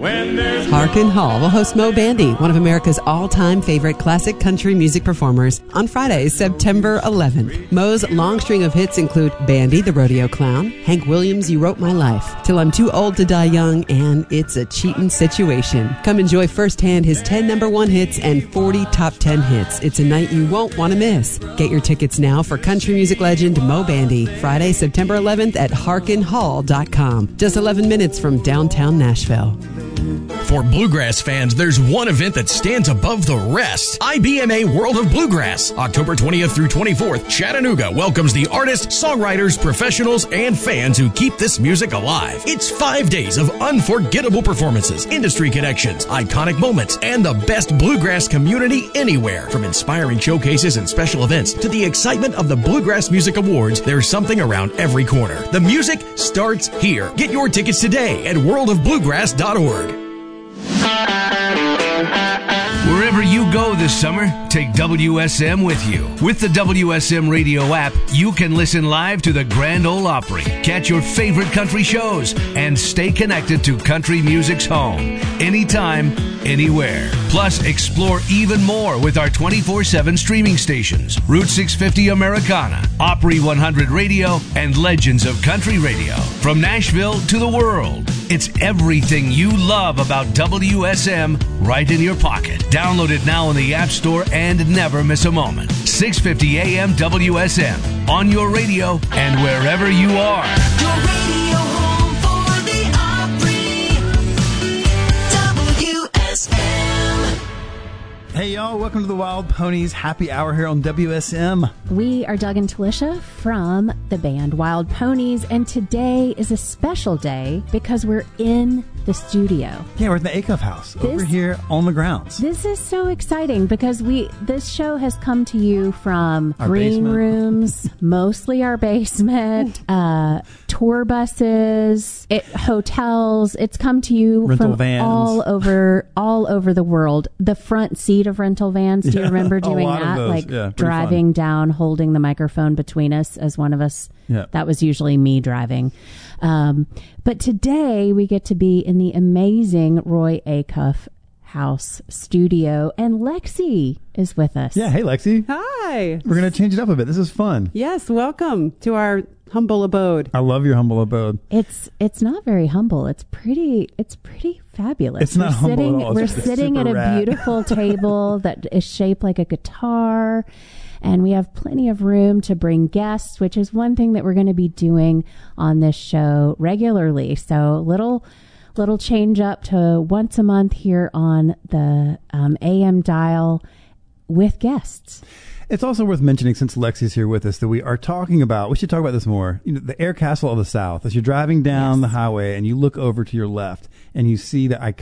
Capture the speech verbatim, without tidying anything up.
When there's Harkin Hall will host Mo Bandy, one of America's all-time favorite classic country music performers, on Friday, September eleventh. Mo's long string of hits include Bandy, the Rodeo Clown, Hank Williams' You Wrote My Life, Till I'm Too Old to Die Young, and It's a Cheatin' Situation. Come enjoy firsthand his ten number one hits and forty top ten hits. It's a night you won't want to miss. Get your tickets now for country music legend Mo Bandy, Friday, September eleventh at harkin hall dot com. Just eleven minutes from downtown Nashville. For bluegrass fans, there's one event that stands above the rest. I B M A World of Bluegrass. October twentieth through twenty-fourth, Chattanooga welcomes the artists, songwriters, professionals, and fans who keep this music alive. It's five days of unforgettable performances, industry connections, iconic moments, and the best bluegrass community anywhere. From inspiring showcases and special events to the excitement of the Bluegrass Music Awards, there's something around every corner. The music starts here. Get your tickets today at world of bluegrass dot org. Wherever you go this summer, take W S M with you. With the W S M radio app, you can listen live to the Grand Ole Opry, catch your favorite country shows, and stay connected to country music's home, anytime, anywhere. Plus, explore even more with our twenty-four seven streaming stations, Route six fifty Americana, Opry one hundred Radio, and Legends of Country Radio. From Nashville to the world, it's everything you love about W S M right in your pocket. Download it now in the App Store and never miss a moment. six fifty A M W S M, on your radio and wherever you are. Your radio home for the Opry, W S M. Hey y'all, welcome to the Wild Ponies Happy Hour here on W S M. We are Doug and Talisha from the band Wild Ponies, and today is a special day because we're in the studio. Yeah, we're at the Acuff House, This- over here on the grounds. This is so exciting because we this show has come to you from Our green basement. rooms, mostly our basement, uh, tour buses, it, hotels. It's come to you Rental from vans. all over all over the world. The front seat of rental vans. Do you Yeah, remember a doing lot of that? those. Like Yeah, pretty driving fun. down, holding the microphone between us as one of us. Yeah. That was usually me driving. Um, but today we get to be in the amazing Roy Acuff House studio, and Lexi is with us. Yeah, hey Lexi. Hi. We're going to change it up a bit. This is fun. Yes, welcome to our humble abode. I love your humble abode. It's it's not very humble. It's pretty it's pretty fabulous. It's not we're humble sitting, at all. We're It's sitting at super a rad. beautiful table that is shaped like a guitar, and we have plenty of room to bring guests, which is one thing that we're going to be doing on this show regularly. So little little change up to once a month here on the um, A M dial with guests. It's also worth mentioning, since Lexi's here with us, that we are talking about, we should talk about this more, you know, the Air Castle of the South. As you're driving down Yes. the highway and you look over to your left and you see the iconic